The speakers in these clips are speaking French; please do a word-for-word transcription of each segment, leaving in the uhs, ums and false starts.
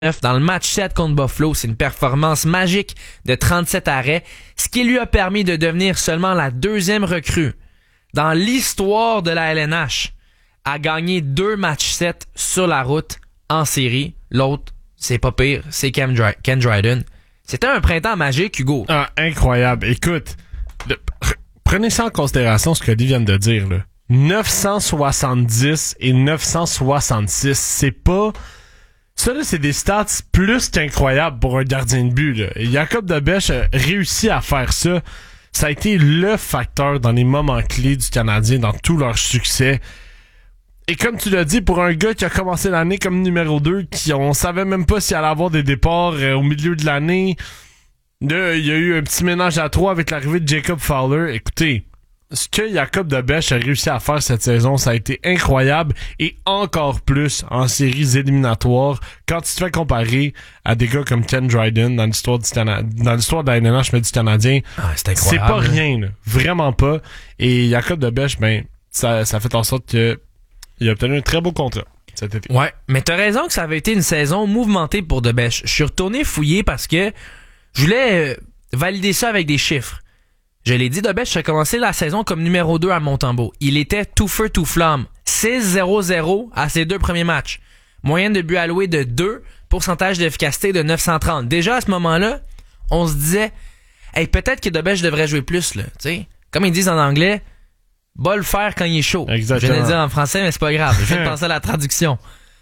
dans le match sept contre Buffalo. C'est une performance magique de trente-sept arrêts, ce qui lui a permis de devenir seulement la deuxième recrue dans l'histoire de la L N H à gagner deux matchs sept sur la route en série. L'autre, c'est pas pire, c'est Ken, Dry- Ken Dryden. C'était un printemps magique, Hugo. Ah, incroyable. Écoute, le, prenez ça en considération ce que Lee vient de dire, là. neuf cent soixante-dix et neuf cent soixante-six, c'est pas... Ça, là, c'est des stats plus qu'incroyables pour un gardien de but, là. Et Jacob Debèche a réussi à faire ça. Ça a été le facteur dans les moments clés du Canadien, dans tout leur succès. Et comme tu l'as dit, pour un gars qui a commencé l'année comme numéro deux, qui on savait même pas s'il allait avoir des départs euh, au milieu de l'année, là, il y a eu un petit ménage à trois avec l'arrivée de Jacob Fowler. Écoutez, ce que Jacob Debèche a réussi à faire cette saison, ça a été incroyable, et encore plus en séries éliminatoires quand tu te fais comparer à des gars comme Ken Dryden dans l'histoire du Cana- dans l'histoire de la N H, mais du Canadien. Ah, c'est incroyable. C'est pas rien, là. Vraiment pas. Et Jacob Debèche, ben, ça, ça fait en sorte que il a obtenu un très beau contrat cet été. Ouais, mais t'as raison que ça avait été une saison mouvementée pour Debèche. Je suis retourné fouiller parce que je voulais euh, valider ça avec des chiffres. Je l'ai dit, Debèche a commencé la saison comme numéro deux à Montembeault. Il était tout feu, tout flamme. six zéro zéro à ses deux premiers matchs. Moyenne de buts alloués de deux, pourcentage d'efficacité de neuf cent trente. Déjà à ce moment-là, on se disait, hey, peut-être que Debèche devrait jouer plus, là. T'sais, comme ils disent en anglais, bas le faire quand il est chaud. Exactement. Je viens de le dire en français, mais c'est pas grave. Je viens de penser à la traduction.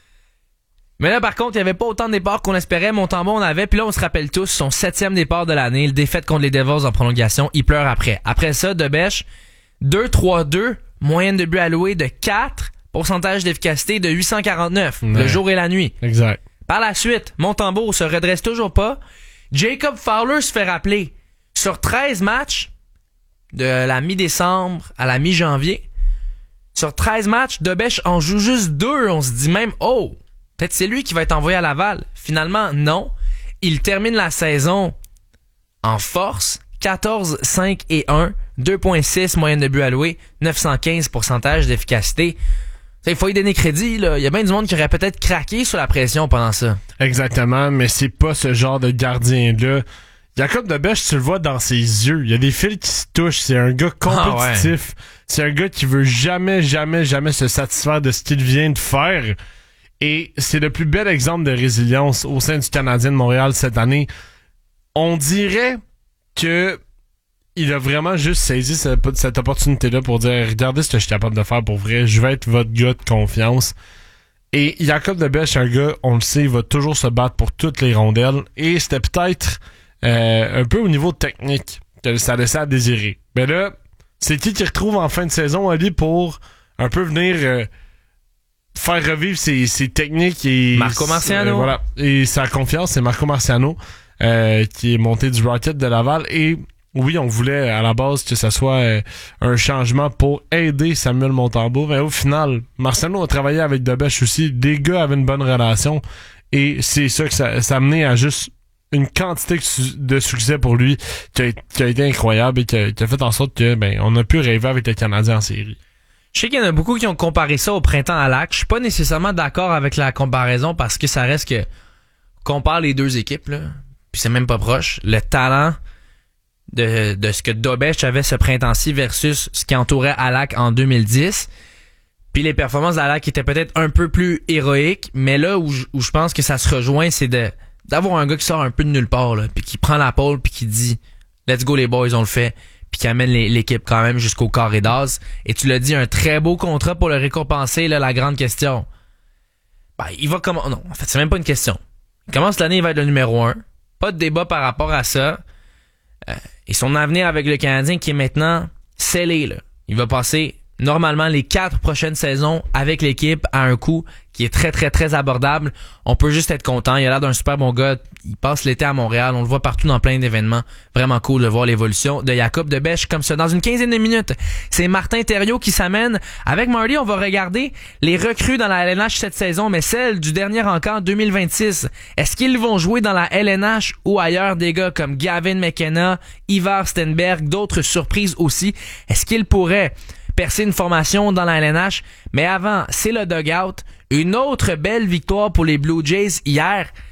Mais là, par contre, il n'y avait pas autant de départs qu'on espérait. Montembeault, on avait. Puis là, on se rappelle tous, son septième départ de l'année, le défaite contre les Devils en prolongation. Il pleure après. Après ça, Debèche, deux trois deux, moyenne de buts alloués de quatre, pourcentage d'efficacité de huit cent quarante-neuf, ouais. Le jour et la nuit. Exact. Par la suite, Montembeault se redresse toujours pas. Jacob Fowler se fait rappeler. Sur treize matchs, de la mi-décembre à la mi-janvier, sur treize matchs, Debèche en joue juste deux. On se dit même, oh, peut-être c'est lui qui va être envoyé à Laval. Finalement, non. Il termine la saison en force. quatorze, cinq et un. deux virgule six moyenne de buts alloués. neuf cent quinze pourcentage d'efficacité. Il faut y donner crédit, là. Il y a bien du monde qui aurait peut-être craqué sous la pression pendant ça. Exactement, mais c'est pas ce genre de gardien-là. Jacob Debèche, tu le vois dans ses yeux. Il y a des fils qui se touchent. C'est un gars compétitif. Ah ouais. C'est un gars qui veut jamais, jamais, jamais se satisfaire de ce qu'il vient de faire. Et c'est le plus bel exemple de résilience au sein du Canadien de Montréal cette année. On dirait que il a vraiment juste saisi cette, cette opportunité-là pour dire, regardez ce que je suis capable de faire pour vrai. Je vais être votre gars de confiance. Et Jacob Debèche, un gars, on le sait, il va toujours se battre pour toutes les rondelles. Et c'était peut-être euh, un peu au niveau technique que ça laissait à désirer. Mais là, c'est qui qui retrouve en fin de saison, Ali, pour un peu venir... Euh, faire revivre ses, ses techniques et Marco Marciano. Euh, voilà. Et sa confiance, c'est Marco Marciano euh, qui est monté du Rocket de Laval. Et oui, on voulait à la base que ça soit euh, un changement pour aider Samuel Montembeault. Mais au final, Marciano a travaillé avec Debèche aussi. Les gars avaient une bonne relation. Et c'est ça que ça, ça a mené à juste une quantité de succès pour lui qui a, qui a été incroyable et qui a, qui a fait en sorte que ben on a pu rêver avec le Canadien en série. Je sais qu'il y en a beaucoup qui ont comparé ça au printemps à Lac. Je suis pas nécessairement d'accord avec la comparaison parce que ça reste que compare les deux équipes, là, puis c'est même pas proche. Le talent de, de ce que Debèche avait ce printemps-ci versus ce qui entourait Alak en deux mille dix. Puis les performances d'Alak étaient peut-être un peu plus héroïques, mais là où je, où je pense que ça se rejoint, c'est de d'avoir un gars qui sort un peu de nulle part, là, puis qui prend la pole puis qui dit « Let's go les boys, on le fait ». Puis qui amène les, l'équipe quand même jusqu'au carré d'as. Et tu l'as dit, un très beau contrat pour le récompenser, là, la grande question. Ben, il va comment... Non, en fait, c'est même pas une question. Il commence l'année, il va être le numéro un. Pas de débat par rapport à ça. Euh, et son avenir avec le Canadien qui est maintenant scellé, là. Il va passer normalement les quatre prochaines saisons avec l'équipe à un coût qui est très, très, très abordable. On peut juste être content. Il a l'air d'un super bon gars. Il passe l'été à Montréal. On le voit partout dans plein d'événements. Vraiment cool de voir l'évolution de Jacob Debèche comme ça. Dans une quinzaine de minutes, c'est Martin Thériault qui s'amène. Avec Marty, on va regarder les recrues dans la L N H cette saison, mais celle du dernier encamp deux mille vingt-six. Est-ce qu'ils vont jouer dans la L N H ou ailleurs? Des gars comme Gavin McKenna, Ivar Stenberg, d'autres surprises aussi. Est-ce qu'ils pourraient percer une formation dans la L N H? Mais avant, c'est le dugout. Une autre belle victoire pour les Blue Jays hier.